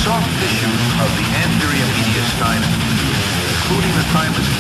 soft tissues of the anterior mediastinum, including the thymus